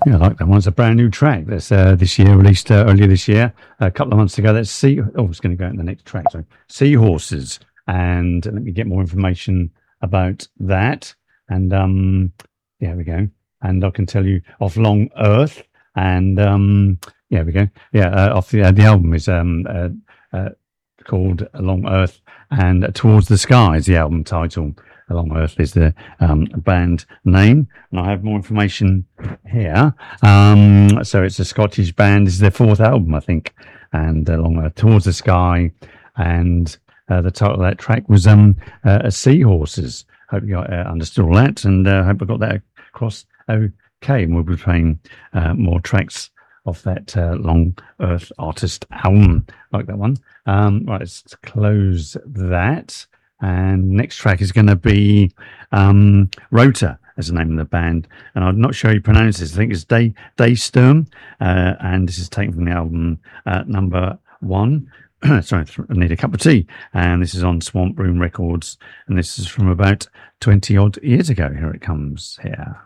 Yeah, I like that one. It's a brand new track that's this year, released earlier this year, a couple of months ago. That's it's going to go in the next track. So, Seahorses, and let me get more information about that. And yeah, we go. And I can tell you off Long Earth, and yeah, we go. Yeah, off the album is called Long Earth, and Towards the Sky is the album title. Along Earth is the band name, and I have more information here. So it's a Scottish band. This is their fourth album, I think, and Along Earth, Towards the Sky, and the title of that track was Seahorses. Hope you understood all that, and hope I got that across okay. And we'll be playing more tracks off that Long Earth artist album, like that one. Right, let's close that. And next track is going to be Rota as the name of the band, and I'm not sure how you pronounce this. I think it's Daystorm, and this is taken from the album number 1. Sorry, I need a cup of tea. And this is on Swamp Room Records, and this is from about 20 odd years ago. Here it comes here.